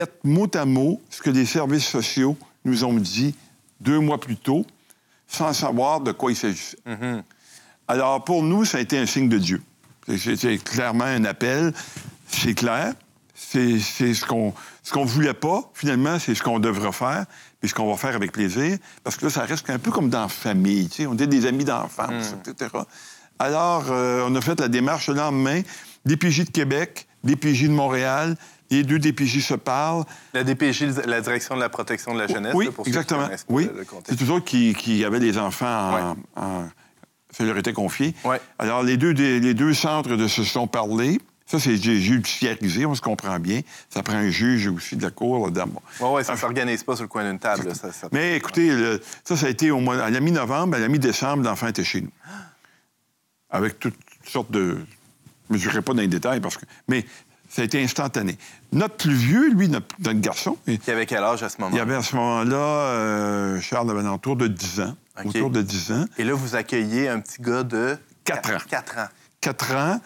mot à mot ce que les services sociaux nous ont dit 2 mois plus tôt, sans savoir de quoi il s'agissait. Mm-hmm. Alors, pour nous, ça a été un signe de Dieu. C'est clairement un appel, c'est clair. C'est ce qu'on voulait pas, finalement, c'est ce qu'on devra faire, puis ce qu'on va faire avec plaisir, parce que là, ça reste un peu comme dans la famille, tu sais, on est des amis d'enfance, etc. Alors, on a fait la démarche le lendemain, DPJ de Québec, DPJ de Montréal, les 2 DPJ se parlent. La DPJ, la Direction de la protection de la jeunesse, oui, là, pour exactement. Ceux qui Oui, le contexte. c'est toujours qui avaient des enfants ça leur était confié. Ouais. Alors, les deux centres se sont parlé. Ça, c'est judiciarisé, on se comprend bien. Ça prend un juge aussi de la Cour. Oui, ça ne s'organise pas sur le coin d'une table. Là, ça Mais écoutez, ça a été à la mi-novembre, à la mi-décembre, l'enfant était chez nous. Avec toutes sortes de... Je ne mesurerai pas dans les détails, mais ça a été instantané. Notre plus vieux, lui, notre garçon... Il avait quel âge à ce moment-là? Il avait à ce moment-là, Charles avait autour de 10 ans. Okay. Autour de 10 ans. Et là, vous accueillez un petit gars de... 4 ans. 4 ans. 4 ans,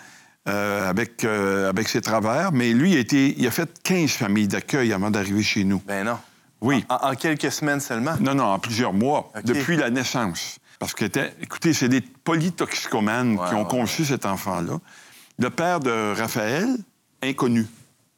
avec ses travers. Mais lui, il a fait 15 familles d'accueil avant d'arriver chez nous. Ben non. Oui. En quelques semaines seulement? Non, en plusieurs mois, okay. Depuis la naissance. Parce que, écoutez, c'est des polytoxicomanes qui ont conçu cet enfant-là. Le père de Raphaël, inconnu.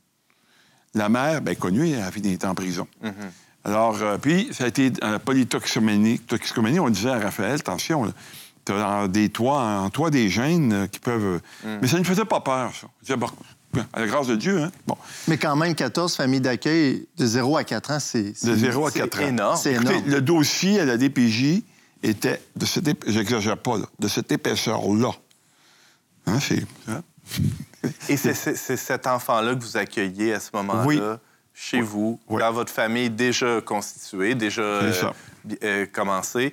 La mère, bien connue, elle était en prison. Mm-hmm. Alors, puis, ça a été polytoxicomanie. Toxicomanie, on disait à Raphaël, attention, tu as en toi des gènes qui peuvent... Mais ça ne faisait pas peur, ça. Je disais, bon, à la grâce de Dieu, hein? Bon. Mais quand même, 14 familles d'accueil de 0 à 4 ans, c'est... De 0 à 4 ans. Énorme. C'est écoutez, énorme. Le dossier à la DPJ était de cette... J'exagère pas, là, de cette épaisseur-là. Hein, c'est... Hein? Et c'est cet enfant-là que vous accueillez à ce moment-là, oui. Chez vous, oui. Dans votre famille déjà constituée, déjà commencée.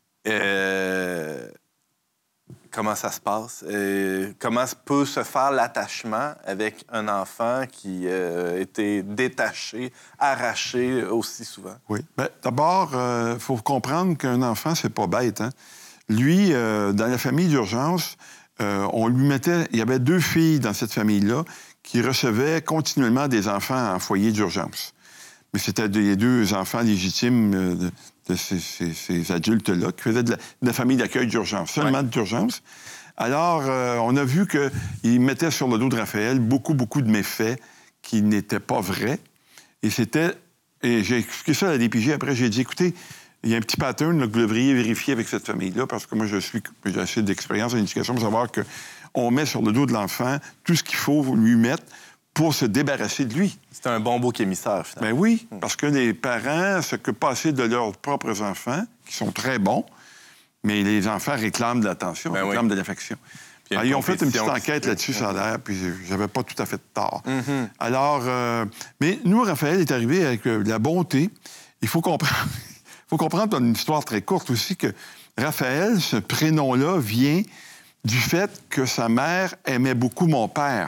Comment ça se passe? Comment peut se faire l'attachement avec un enfant qui était détaché, arraché aussi souvent? Oui. Bien, d'abord, il faut comprendre qu'un enfant, c'est pas bête. Hein? Lui, dans la famille d'urgence, on lui mettait... Il y avait 2 filles dans cette famille-là qui recevaient continuellement des enfants en foyer d'urgence. Mais c'était les 2 enfants légitimes de ces adultes-là qui faisaient de la famille d'accueil d'urgence, seulement d'urgence. Alors, on a vu qu'ils mettaient sur le dos de Raphaël beaucoup de méfaits qui n'étaient pas vrais. Et j'ai expliqué ça à la DPJ. Après, j'ai dit, écoutez, il y a un petit pattern là, que vous devriez vérifier avec cette famille-là, parce que moi, j'ai assez d'expérience en éducation pour savoir qu'on met sur le dos de l'enfant tout ce qu'il faut lui mettre pour se débarrasser de lui. C'est un bon bouc émissaire, finalement. Ben oui, parce que les parents s'occupent pas assez de leurs propres enfants, qui sont très bons, mais les enfants réclament de l'attention, réclament de l'affection. Alors, ils ont fait une petite enquête là-dessus, ça a l'air, puis j'avais pas tout à fait tort. Mm-hmm. Alors, mais nous, Raphaël est arrivé avec la bonté. Il faut comprendre dans une histoire très courte aussi que Raphaël, ce prénom-là, vient du fait que sa mère aimait beaucoup mon père.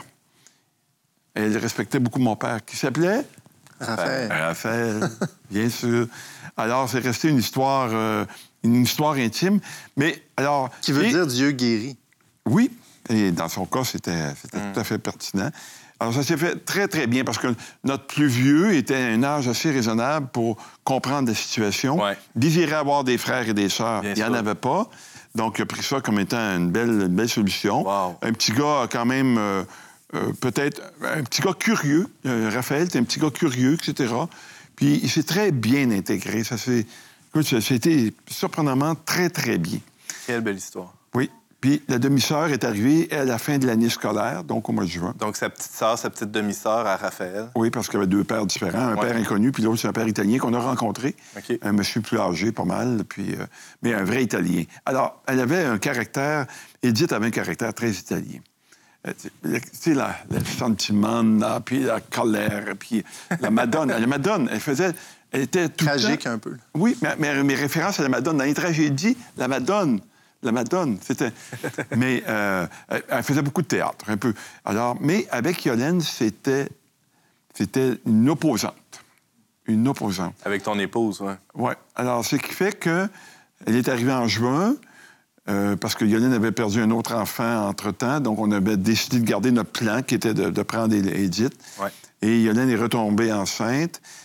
Elle respectait beaucoup mon père, qui s'appelait... Raphaël, bien sûr. Alors, c'est resté une histoire intime. Mais alors... Qui veut dire Dieu guérit. Oui, et dans son cas, c'était tout à fait pertinent. Alors, ça s'est fait très, très bien parce que notre plus vieux était à un âge assez raisonnable pour comprendre la situation. Ouais. Désirait avoir des frères et des sœurs. Bien Il n'y en sûr. avait pas. Donc, il a pris ça comme étant une belle solution. Wow. Un petit gars quand même... peut-être un petit gars curieux. Raphaël, c'est un petit gars curieux, etc. Puis il s'est très bien intégré. Ça a été surprenamment très, très bien. Quelle belle histoire. Oui. Puis la demi-sœur est arrivée à la fin de l'année scolaire, donc au mois de juin. Donc, sa petite sœur, sa petite demi-sœur à Raphaël. Oui, parce qu'il y avait 2 pères différents. Un père inconnu, puis l'autre, c'est un père italien qu'on a rencontré. Okay. Un monsieur plus âgé, pas mal, mais un vrai Italien. Alors, elle avait un caractère... Edith avait un caractère très italien. Tu sais, le sentiment, là, puis la colère, puis la Madone. La Madone, elle était tout Tragique le temps... un peu. Oui, mais mes références à la Madone. Dans les tragédies, la Madone, c'était... Mais elle faisait beaucoup de théâtre, un peu. Alors, mais avec Yolène, c'était une opposante. Une opposante. Avec ton épouse, oui. Oui. Alors, ce qui fait qu'elle est arrivée en juin... parce que Yolène avait perdu un autre enfant entre-temps, donc on avait décidé de garder notre plan, qui était de prendre Edith. Ouais. Et Yolande est retombée enceinte.